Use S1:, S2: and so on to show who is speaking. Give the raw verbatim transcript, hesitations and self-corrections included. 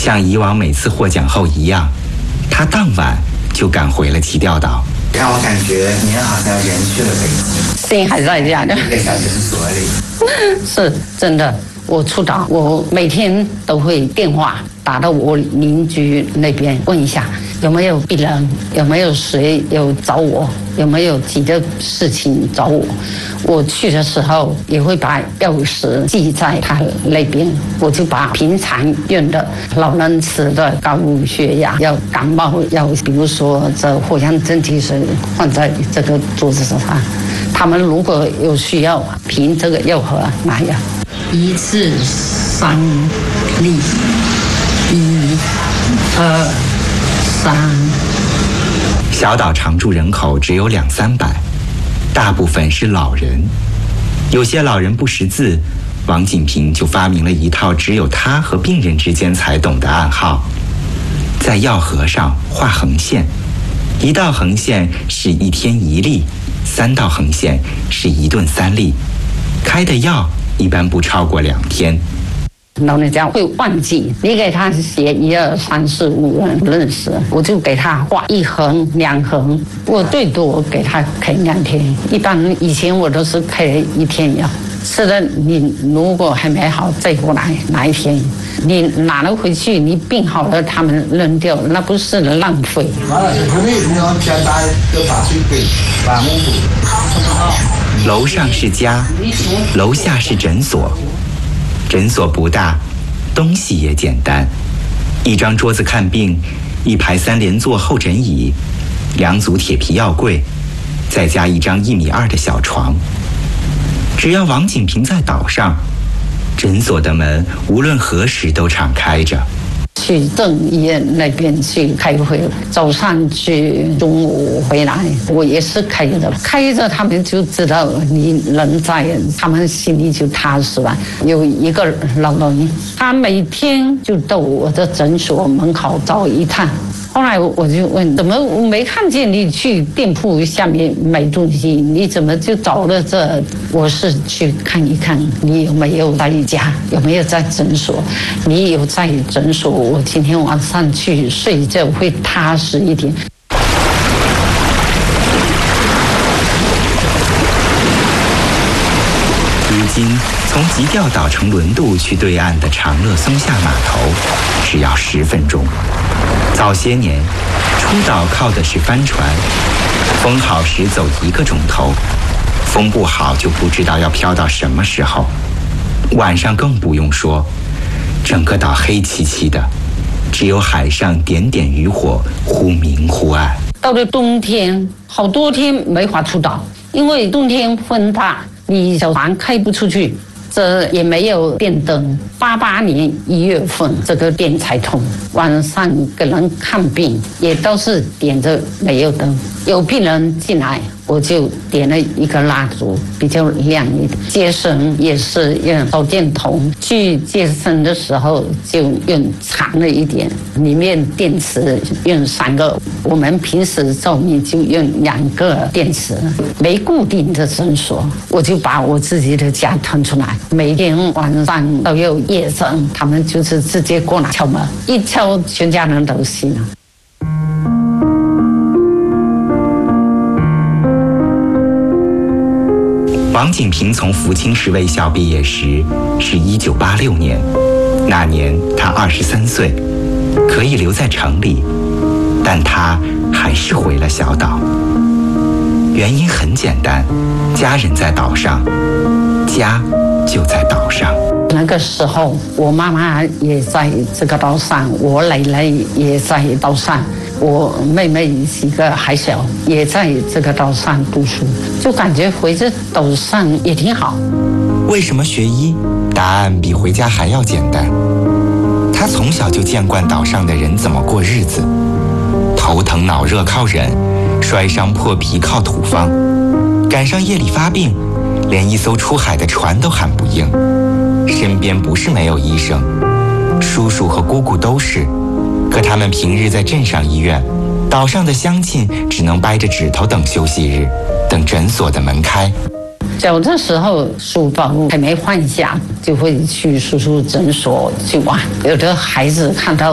S1: 像以往每次获奖后一样，他当晚就赶回了齐钓岛。
S2: 让我感觉您好像人去了北京，
S3: 心还在家的。
S2: 这个小诊所里，
S3: 是真的。我出岛，我每天都会电话打到我邻居那边问一下有没有病人，有没有谁有找我，有没有急的事情找我。我去的时候也会把钥匙记在他那边，我就把平常用的老人吃的高血压、要感冒药，比如说这藿香正气水放在这个桌子上，他们如果有需要，凭这个药盒拿药。一次三粒，一、二、三。
S1: 小岛常住人口只有两三百，大部分是老人。有些老人不识字，王锦平就发明了一套只有他和病人之间才懂的暗号，在药盒上画横线，一道横线是一天一粒，三道横线是一顿三粒，开的药一般不超过两天。
S3: 老人家会忘记，你给他写一二三四五人不认识，我就给他画一横两横，我最多给他开两天，一般以前我都是开一天药。是的，你如果还没好再过来拿一天，你拿了回去，你病好了他们扔掉，那不是浪费。
S1: 楼上是家，楼下是诊所。诊所不大，东西也简单，一张桌子看病，一排三连座候诊椅，两组铁皮药柜，再加一张一米二的小床。只要王锦平在岛上，诊所的门无论何时都敞开着。
S3: 去镇医院那边去开会，早上去，中午回来，我也是开着，开着他们就知道你人在，他们心里就踏实了。有一个老人，他每天就到我的诊所门口走一趟。后来我就问，怎么我没看见你去店铺下面买东西，你怎么就走了这？我是去看一看你有没有在家，有没有在诊所。你有在诊所，我今天晚上去睡觉会踏实一点。
S1: 如今从吉钓岛乘轮渡去对岸的长乐松下码头，只要十分钟。早些年，出岛靠的是帆船，风好时走一个钟头，风不好就不知道要飘到什么时候。晚上更不用说，整个岛黑漆漆的，只有海上点点渔火忽明忽暗。
S3: 到了冬天，好多天没法出岛，因为冬天风大，你小船开不出去。这也没有电灯。八八年一月份，这个电才通。晚上给人看病也都是点着煤油灯，有病人进来，我就点了一个蜡烛，比较亮一点。接生也是用手电筒，去接生的时候就用长了一点，里面电池用三个，我们平时照明就用两个电池。没固定的诊所，我就把我自己的家腾出来，每天晚上都有夜诊，他们就是直接过来敲门，一敲全家人都醒了。
S1: 王锦平从福清师卫校毕业时是一九八六年，那年他二十三岁，可以留在城里，但他还是回了小岛。原因很简单，家人在岛上，家就在岛上。
S3: 那个时候，我妈妈也在这个岛上，我奶奶也在岛上，我妹妹几个还小，也在这个岛上读书，就感觉回这岛上也挺好。
S1: 为什么学医？答案比回家还要简单。他从小就见惯岛上的人怎么过日子，头疼脑热靠忍，摔伤破皮靠土方，赶上夜里发病，连一艘出海的船都喊不应。身边不是没有医生，叔叔和姑姑都是，可他们平日在镇上医院，岛上的乡亲只能掰着指头等休息日，等诊所的门开。
S3: 小的时候书包还没换下，就会去叔叔诊所去玩，有的孩子看到